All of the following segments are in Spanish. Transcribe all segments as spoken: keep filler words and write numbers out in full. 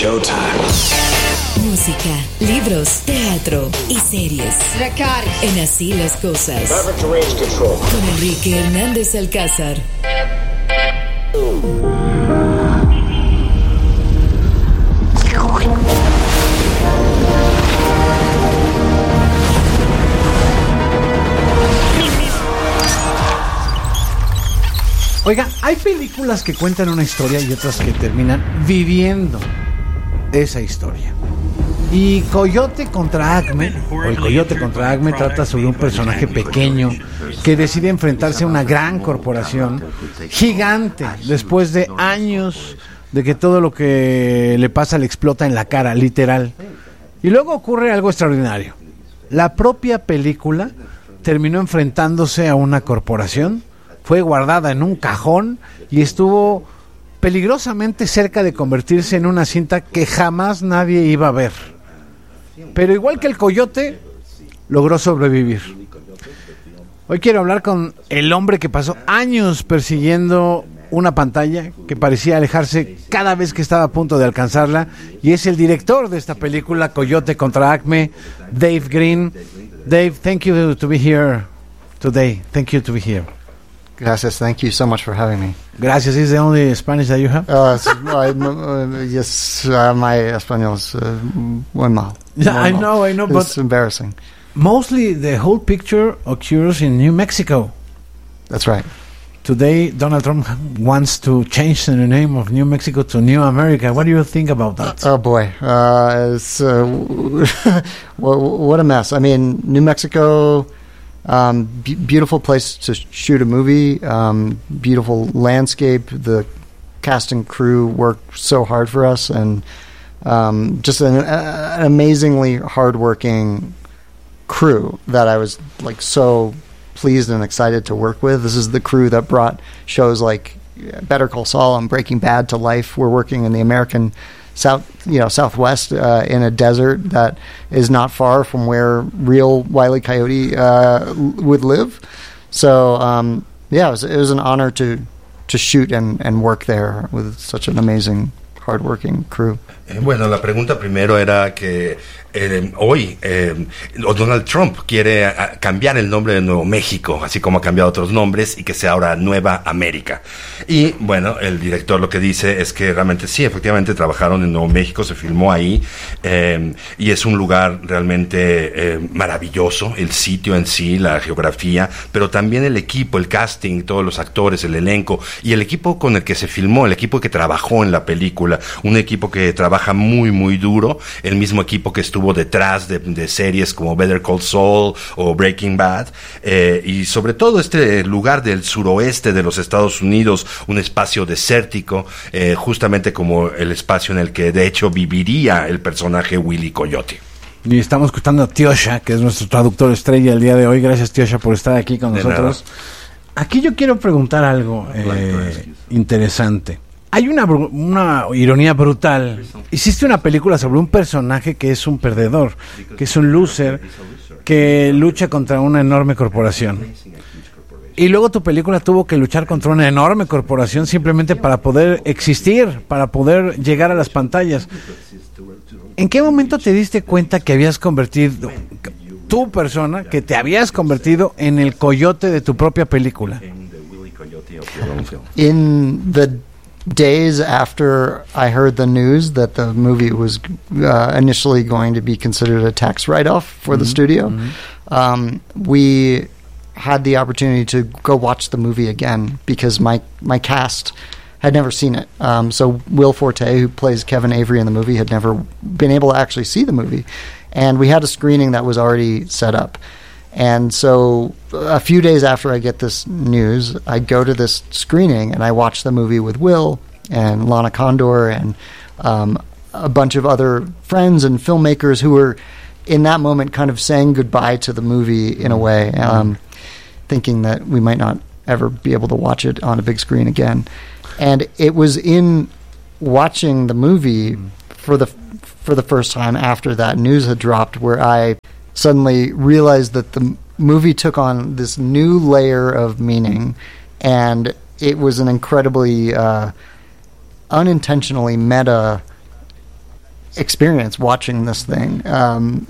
showtime. Música, libros, teatro y series. En Así las Cosas. Con Enrique Hernández Alcázar. Oiga, hay películas que cuentan una historia y otras que terminan viviendo esa historia. Y Coyote contra Acme, o El Coyote contra Acme, trata sobre un personaje pequeño que decide enfrentarse a una gran corporación gigante después de años de que todo lo que le pasa le explota en la cara, literal. Y luego ocurre algo extraordinario. La propia película terminó enfrentándose a una corporación, fue guardada en un cajón y estuvo peligrosamente cerca de convertirse en una cinta que jamás nadie iba a ver. Pero igual que el Coyote, logró sobrevivir. Hoy quiero hablar con el hombre que pasó años persiguiendo una pantalla que parecía alejarse cada vez que estaba a punto de alcanzarla, y es el director de esta película, Coyote contra Acme, Dave Green. Dave, thank you to be here today. Thank you to be here. Gracias. Thank you so much for having me. Gracias. Is the only Spanish that you have? Uh, I, uh, yes, uh, my español is uh, one mal. Yeah, I know, I know, but it's embarrassing. Mostly the whole picture occurs in New Mexico. That's right. Today, Donald Trump wants to change the name of New Mexico to New America. What do you think about that? Oh boy, uh, it's uh, what, what a mess. I mean, New Mexico. Um, b- beautiful place to sh- shoot a movie. Um, beautiful landscape. The cast and crew worked so hard for us, and um, just an, uh, an amazingly hardworking crew that I was like so pleased and excited to work with. This is the crew that brought shows like Better Call Saul and Breaking Bad to life. We're working in the American South, you know, Southwest uh, in a desert that is not far from where real Wile E. Coyote uh, would live. So, um, yeah, it was, it was an honor to to shoot and, and work there with such an amazing, hardworking crew. Bueno, la pregunta primero era que eh, hoy eh, Donald Trump quiere a, cambiar el nombre de Nuevo México, así como ha cambiado otros nombres, y que sea ahora Nueva América. Y bueno, el director lo que dice es que realmente sí, efectivamente trabajaron en Nuevo México, se filmó ahí, eh, y es un lugar realmente eh, maravilloso, el sitio en sí, la geografía, pero también el equipo, el casting, todos los actores, el elenco, y el equipo con el que se filmó, el equipo que trabajó en la película, un equipo que trabaja muy muy duro, el mismo equipo que estuvo detrás de, de series como Better Call Saul o Breaking Bad, eh, y sobre todo este lugar del suroeste de los Estados Unidos, un espacio desértico, eh, justamente como el espacio en el que de hecho viviría el personaje Willy Coyote. Y estamos escuchando a Tiosha, que es nuestro traductor estrella el día de hoy. Gracias, Tiosha, por estar aquí con de nosotros. Nada. Aquí yo quiero preguntar algo eh, interesante. Hay una, una ironía brutal. Hiciste una película sobre un personaje que es un perdedor, que es un loser, que lucha contra una enorme corporación. Y luego tu película tuvo que luchar contra una enorme corporación simplemente para poder existir, para poder llegar a las pantallas. ¿En qué momento te diste cuenta que habías convertido, tu persona, que te habías convertido en el coyote de tu propia película? In the days after I heard the news that the movie was uh, initially going to be considered a tax write-off for mm-hmm. the studio, mm-hmm. um, we had the opportunity to go watch the movie again because my, my cast had never seen it. Um, so Will Forte, who plays Kevin Avery in the movie, had never been able to actually see the movie. And we had a screening that was already set up. And so a few days after I get this news, I go to this screening and I watch the movie with Will and Lana Condor and um, a bunch of other friends and filmmakers who were in that moment kind of saying goodbye to the movie in a way, um, thinking that we might not ever be able to watch it on a big screen again. And it was in watching the movie for the for the first time after that news had dropped where I suddenly realized that the movie took on this new layer of meaning, and it was an incredibly uh, unintentionally meta experience watching this thing. Um,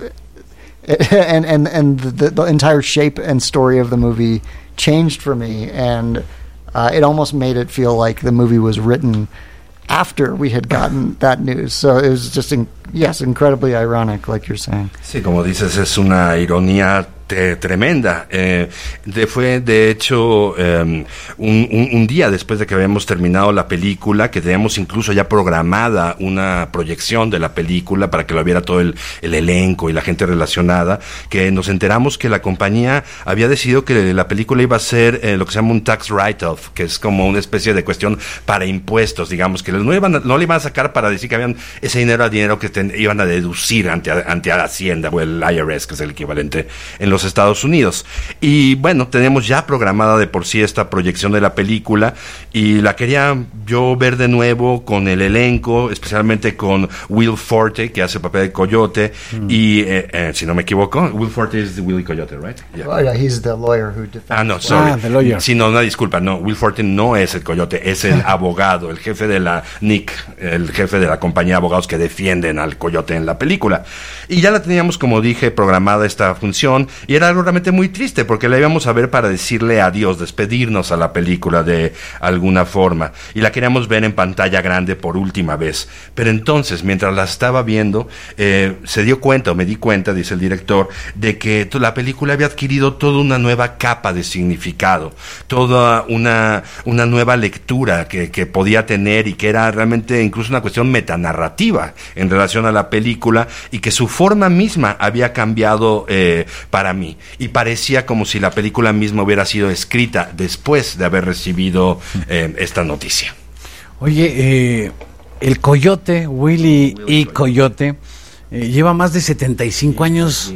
and and and the, the entire shape and story of the movie changed for me, and uh, it almost made it feel like the movie was written after we had gotten that news. So it was just, in, yes, incredibly ironic, like you're saying. Sí, como dices, es una ironía te, tremenda. Eh, de, fue, de hecho, eh, un, un, un día después de que habíamos terminado la película, que teníamos incluso ya programada una proyección de la película para que lo viera todo el, el elenco y la gente relacionada, que nos enteramos que la compañía había decidido que la película iba a ser eh, lo que se llama un tax write-off, que es como una especie de cuestión para impuestos, digamos, que no, iban a, no le iban a sacar para decir que habían ese dinero a dinero que ten, iban a deducir ante, ante la Hacienda o el I R S, que es el equivalente en los Estados Unidos. Y bueno, tenemos ya programada de por sí esta proyección de la película y la quería yo ver de nuevo con el elenco, especialmente con Will Forte, que hace el papel de Coyote, mm. y eh, eh, si no me equivoco, Will Forte es Willy Coyote, right? Yeah. Oh, yeah, he's the lawyer who defends. Ah, no, sorry. Ah, the lawyer. Sí, no, una disculpa, no, Will Forte no es el Coyote, es el abogado, el jefe de la N I C, el jefe de la compañía de abogados que defienden al Coyote en la película. Y ya la teníamos, como dije, programada esta función, y era algo realmente muy triste, porque la íbamos a ver para decirle adiós, despedirnos a la película de alguna forma, y la queríamos ver en pantalla grande por última vez. Pero entonces, mientras la estaba viendo, eh, se dio cuenta, o me di cuenta, dice el director, de que la película había adquirido toda una nueva capa de significado, toda una, una nueva lectura que, que podía tener, y que era realmente incluso una cuestión metanarrativa en relación a la película, y que su forma misma había cambiado eh, para mí, y parecía como si la película misma hubiera sido escrita después de haber recibido eh, esta noticia. Oye, eh, el Coyote, Willy y Coyote, eh, lleva más de setenta y cinco años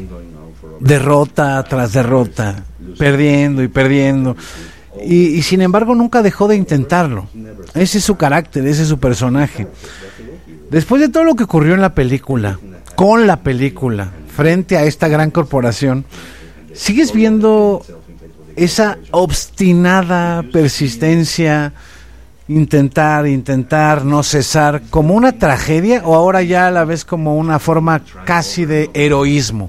derrota tras derrota, perdiendo y perdiendo, y, y sin embargo nunca dejó de intentarlo. Ese es su carácter, ese es su personaje. Después de todo lo que ocurrió en la película, con la película, frente a esta gran corporación, ¿sigues viendo esa obstinada persistencia, intentar, intentar, no cesar, como una tragedia, o ahora ya la ves como una forma casi de heroísmo?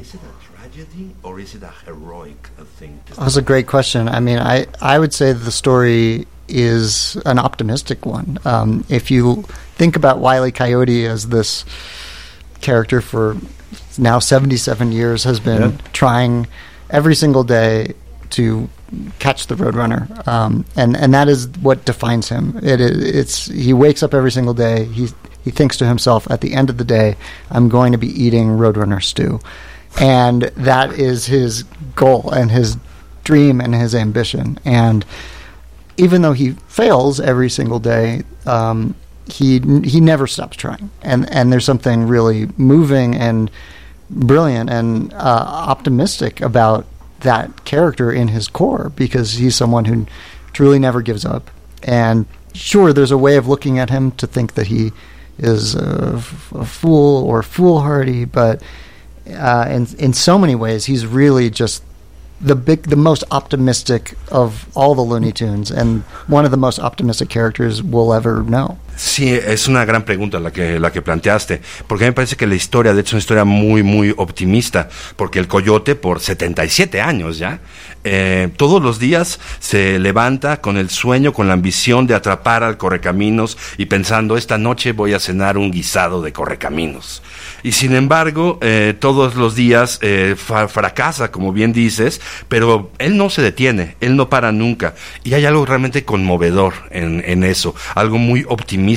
That's a great question. I mean, I, I would say the story is an optimistic one. Um, if you think about Wile E. Coyote as this character for now seventy-seven years, has been yeah. trying every single day to catch the Roadrunner, um, and and that is what defines him. It, it it's he wakes up every single day. He he thinks to himself, at the end of the day, I'm going to be eating Roadrunner stew, and that is his goal and his dream and his ambition. And even though he fails every single day, um, he he never stops trying. And and there's something really moving and brilliant and uh, optimistic about that character in his core, because he's someone who truly never gives up. And sure, there's a way of looking at him to think that he is a, a fool or foolhardy, but uh, in in so many ways, he's really just the big, the most optimistic of all the Looney Tunes, and one of the most optimistic characters we'll ever know. Sí, es una gran pregunta la que la que planteaste, porque a mí me parece que la historia, de hecho, es una historia muy, muy optimista, porque el Coyote, por setenta y siete años ya, eh, todos los días se levanta con el sueño, con la ambición de atrapar al Correcaminos, y pensando, esta noche voy a cenar un guisado de Correcaminos. Y sin embargo, eh, todos los días eh, fa- fracasa, como bien dices, pero él no se detiene, él no para nunca, y hay algo realmente conmovedor en, en eso, algo muy optimista.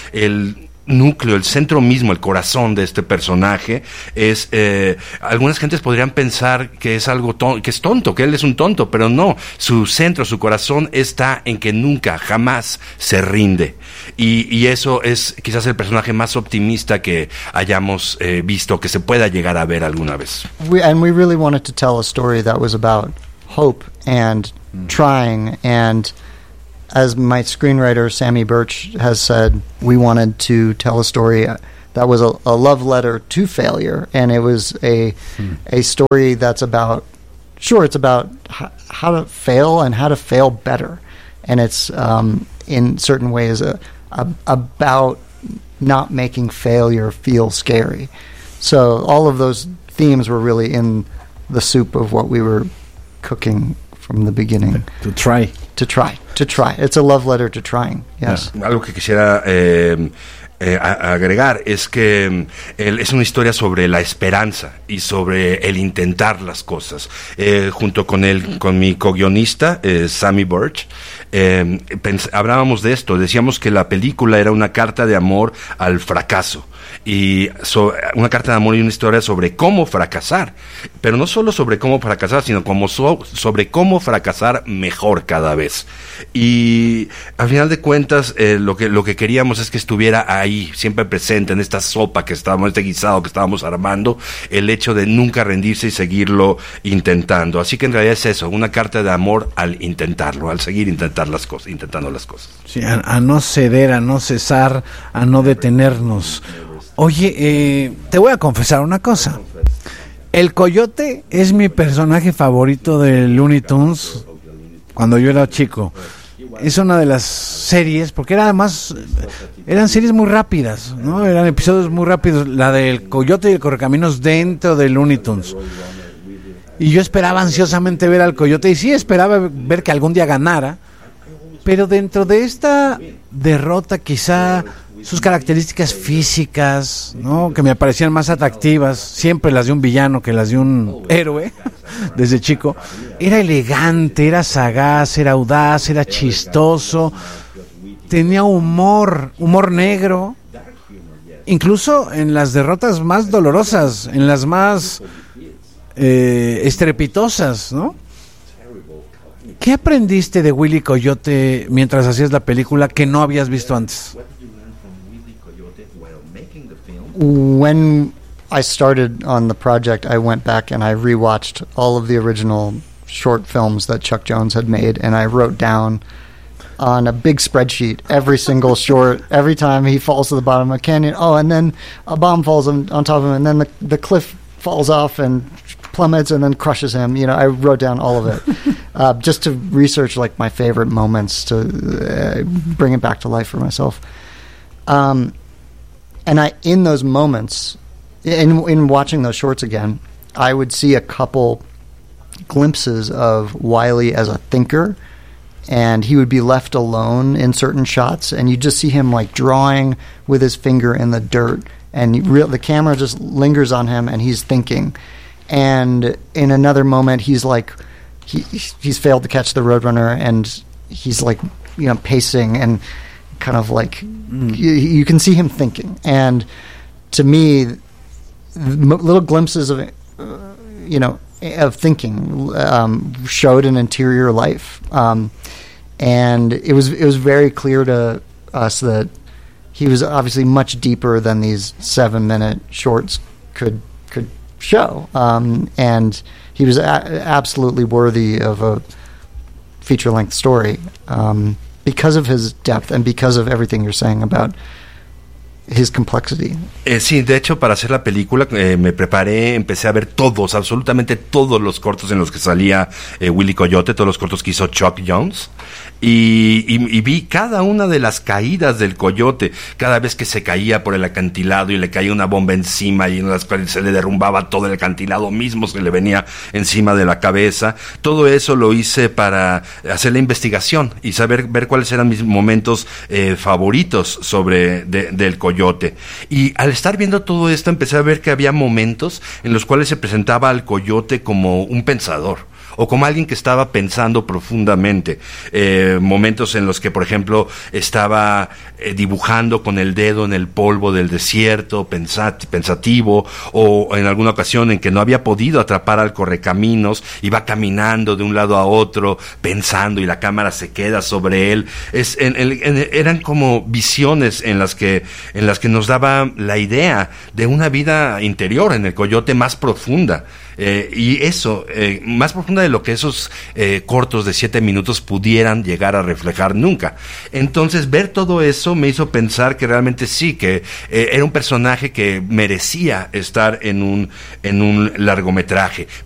El núcleo, el centro mismo, el corazón de este personaje es, eh, algunas gentes podrían pensar que es algo ton- que es tonto, que él es un tonto, pero no, su centro, su corazón está en que nunca, jamás se rinde, y, y eso es quizás el personaje más optimista que hayamos eh, visto, que se pueda llegar a ver alguna vez. We, and we really wanted to tell a story that was about hope and mm. trying, and as my screenwriter, Sammy Birch, has said, we wanted to tell a story that was a, a love letter to failure. And it was a hmm. a story that's about, sure, it's about h- how to fail and how to fail better. And it's, um, in certain ways, a, a, about not making failure feel scary. So all of those themes were really in the soup of what we were cooking from the beginning. To try. To try. To try. It's a love letter to trying. Yes. Algo que quisiera eh, eh, a- agregar es que eh, es una historia sobre la esperanza y sobre el intentar las cosas. Eh, junto con el, con mi co-guionista, eh, Sammy Birch, eh, pens- hablábamos de esto. Decíamos que la película era una carta de amor al fracaso. Y so, una carta de amor y una historia sobre cómo fracasar, pero no solo sobre cómo fracasar, sino como so, sobre cómo fracasar mejor cada vez. Y al final de cuentas, eh, lo que lo que queríamos es que estuviera ahí, siempre presente en esta sopa que estábamos, este guisado que estábamos armando, el hecho de nunca rendirse y seguirlo intentando. Así que en realidad es eso, una carta de amor al intentarlo, al seguir intentar las cosas, intentando las cosas. Sí, a, a no ceder, a no cesar, a no detenernos. Oye, eh, te voy a confesar una cosa. El Coyote es mi personaje favorito de Looney Tunes cuando yo era chico. Es una de las series, porque era además, eran series muy rápidas, ¿no? Eran episodios muy rápidos. La del Coyote y el Correcaminos dentro de Looney Tunes. Y yo esperaba ansiosamente ver al Coyote, y sí esperaba ver que algún día ganara. Pero dentro de esta derrota, quizá sus características físicas, ¿no?, que me parecían más atractivas, siempre las de un villano que las de un héroe, desde chico, era elegante, era sagaz, era audaz, era chistoso, tenía humor, humor negro, incluso en las derrotas más dolorosas, en las más eh, estrepitosas, ¿no? ¿Qué aprendiste de Willy Coyote mientras hacías la película que no habías visto antes? When I started on the project, I went back and I rewatched all of the original short films that Chuck Jones had made, and I wrote down on a big spreadsheet every single short, every time he falls to the bottom of a canyon. Oh, and then a bomb falls on, on top of him, and then the, the cliff falls off and plummets and then crushes him. You know, I wrote down all of it uh, just to research like my favorite moments to uh, bring it back to life for myself. Um, and I, in those moments, in in watching those shorts again, I would see a couple glimpses of Wiley as a thinker, and he would be left alone in certain shots, and you just see him like drawing with his finger in the dirt, and you re- the camera just lingers on him, and he's thinking. And in another moment, he's like, he he's failed to catch the Roadrunner, and he's like, you know, pacing and kind of like, mm. you, you can see him thinking. And to me, little glimpses of, uh, you know, of thinking um, showed an interior life, um, and it was it was very clear to us that he was obviously much deeper than these seven minute shorts could could show, um, and he was a- absolutely worthy of a feature length story um, because of his depth and because of everything you're saying about his complexity. Eh, sí, de hecho, para hacer la película eh, me preparé, empecé a ver todos, absolutamente todos los cortos en los que salía eh, Willy Coyote, todos los cortos que hizo Chuck Jones, y, y, y vi cada una de las caídas del Coyote, cada vez que se caía por el acantilado y le caía una bomba encima y en las cuales se le derrumbaba todo el acantilado mismo, se le venía encima de la cabeza. Todo eso lo hice para hacer la investigación y saber ver cuáles eran mis momentos eh, favoritos sobre de, del Coyote. Y al estar viendo todo esto empecé a ver que había momentos en los cuales se presentaba al Coyote como un pensador o como alguien que estaba pensando profundamente. Eh, momentos en los que, por ejemplo, estaba eh, dibujando con el dedo en el polvo del desierto, pensat- pensativo, o en alguna ocasión en que no había podido atrapar al correcaminos, iba caminando de un lado a otro, pensando, y la cámara se queda sobre él. Es, en, en, en, eran como visiones en las que, en las que nos daba la idea de una vida interior en el Coyote más profunda. Eh, y eso, eh, más profunda de lo que esos eh, cortos de siete minutos pudieran llegar a reflejar nunca. Entonces, ver todo eso me hizo pensar que realmente sí, que eh, era un personaje que merecía estar en un, en un largometraje.